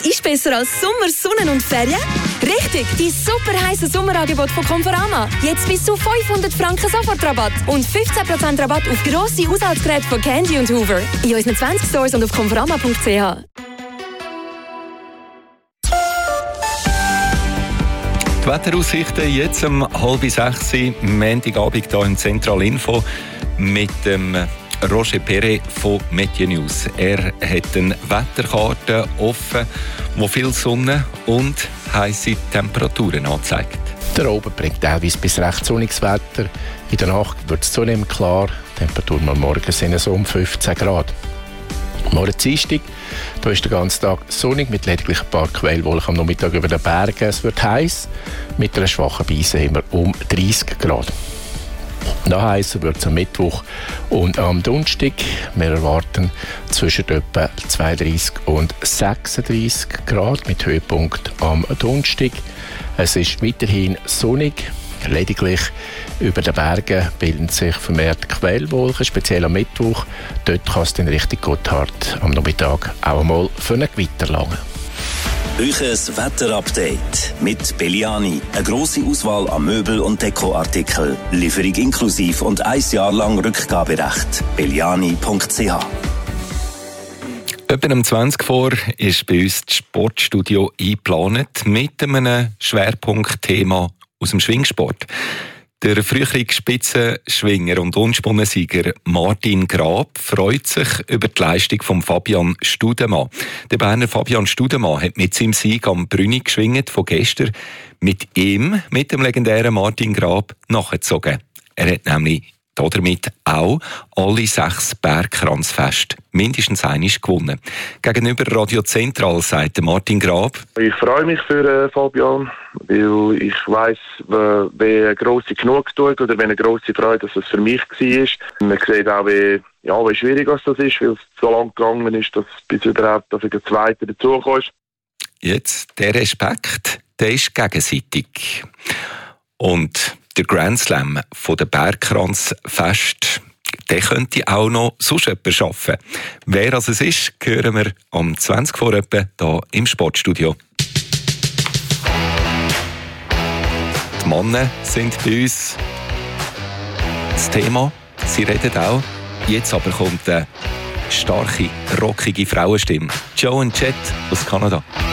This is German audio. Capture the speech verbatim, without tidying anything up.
Was ist besser als Sommer, Sonnen und Ferien? Richtig, die super heiße Sommerangebot von Conforama. Jetzt bis zu fünfhundert Franken Sofortrabatt und fünfzehn Prozent Rabatt auf grosse Haushaltsgeräte von Candy und Hoover. In unseren zwanzig Stores und auf conforama punkt c h. Die Wetteraussichten jetzt um halb sechs, Montagabend hier im Zentral Info mit dem Roger Perret von Météo News. Er hat eine Wetterkarte offen, die viel Sonne und heisse Temperaturen anzeigt. Der oben bringt teilweise bis recht sonniges Wetter. In der Nacht wird es zunehmend klar. Die Temperaturen am Morgen sind so um fünfzehn Grad. Morgen Dienstag, da ist der ganze Tag sonnig mit lediglich ein paar Quellwolken am Nachmittag über den Bergen. Es wird heiß. Mit einer schwachen Brise haben wir um dreißig Grad. Noch heißer wird es am Mittwoch und am Donnerstag. Wir erwarten zwischen etwa zweiunddreißig und sechsunddreißig Grad mit Höhepunkt am Donnerstag. Es ist weiterhin sonnig. Lediglich über den Bergen bilden sich vermehrt Quellwolken, speziell am Mittwoch. Dort kann es dann richtig Gotthard am Nachmittag auch einmal für ein Gewitter langen. Euches Wetterupdate mit Belliani. Eine grosse Auswahl an Möbel- und Dekoartikeln. Lieferung inklusiv und ein Jahr lang Rückgaberecht. belliani punkt c h. Etwa um zwanzig vor ist bei uns das Sportstudio eingeplant mit einem Schwerpunktthema aus dem Schwingsport. Der frühere Spitzenschwinger und Unspunnensieger Martin Grab freut sich über die Leistung von Fabian Studemann. Der Berner Fabian Studemann hat mit seinem Sieg am Brünig geschwingt von gestern mit ihm, mit dem legendären Martin Grab, nachgezogen. Er hat nämlich damit auch alle sechs Bergkranzfeste mindestens einmal gewonnen. Gegenüber Radio Zentral sagt Martin Grab: Ich freue mich für äh, Fabian, weil ich weiss, wie eine grosse Genugtuung oder wie eine grosse Freude dass es für mich war. Man sieht auch, wie, ja, wie schwierig das ist, weil es so lange gegangen ist, dass bis überhaupt dass der Zweite dazugekommen ist. Jetzt, der Respekt, der ist gegenseitig. Und der Grand Slam von der Bergkranzfest, der könnte auch noch sonst jemand schaffen. Wer also es ist, hören wir am zwanzig vor etwa hier im Sportstudio. Die Männer sind bei uns das Thema. Sie reden auch. Jetzt aber kommt eine starke, rockige Frauenstimme. Joe und Jet aus Kanada.